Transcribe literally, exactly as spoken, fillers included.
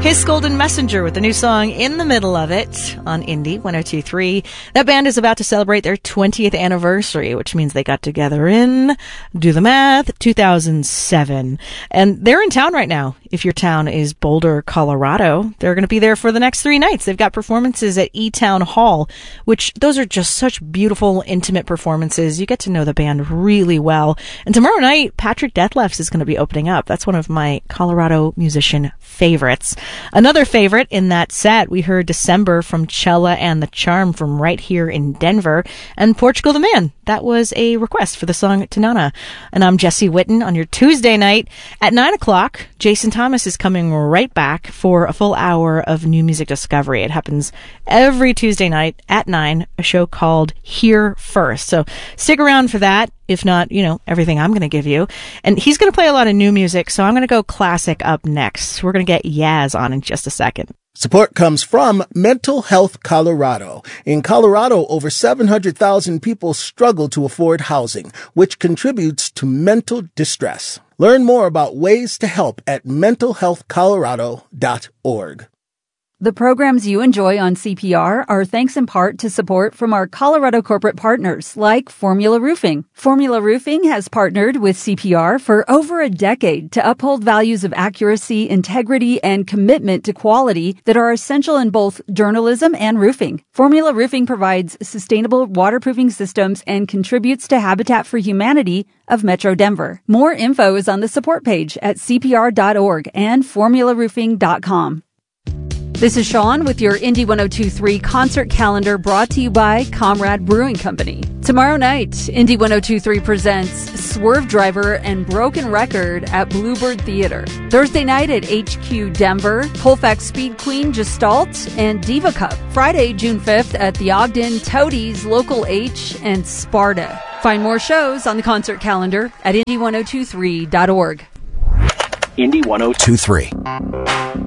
His Golden Messenger with the new song In the Middle of It on Indie one oh two point three. That band is about to celebrate their twentieth anniversary, which means they got together in, do the math, two thousand seven. And they're in town right now. If your town is Boulder, Colorado, they're going to be there for the next three nights. They've got performances at E-Town Hall, which those are just such beautiful, intimate performances. You get to know the band really well. And tomorrow night, Patrick Deathlefs is going to be opening up. That's one of my Colorado musician favorites. Another favorite in that set, we heard December from Cella and the Charm from right here in Denver, and Portugal the Man. That was a request for the song Tanana. And I'm Jesse Witten on your Tuesday night at nine o'clock. Jason Thomas is coming right back for a full hour of new music discovery. It happens every Tuesday night at nine, a show called Here First. So stick around for that. If not, you know, everything I'm going to give you. And he's going to play a lot of new music, so I'm going to go classic up next. We're going to get Yaz on in just a second. Support comes from Mental Health Colorado. In Colorado, over seven hundred thousand people struggle to afford housing, which contributes to mental distress. Learn more about ways to help at mental health colorado dot org. The programs you enjoy on C P R are thanks in part to support from our Colorado corporate partners like Formula Roofing. Formula Roofing has partnered with C P R for over a decade to uphold values of accuracy, integrity, and commitment to quality that are essential in both journalism and roofing. Formula Roofing provides sustainable waterproofing systems and contributes to Habitat for Humanity of Metro Denver. More info is on the support page at C P R dot org and formula roofing dot com. This is Sean with your Indie one oh two point three concert calendar brought to you by Comrade Brewing Company. Tomorrow night, Indie one oh two point three presents Swerve Driver and Broken Record at Bluebird Theater. Thursday night at H Q Denver, Colfax Speed Queen Gestalt and Diva Cup. Friday, June fifth at the Ogden, Toadies, Local H, and Sparta. Find more shows on the concert calendar at indie one oh two three dot org. Indie one oh two point three.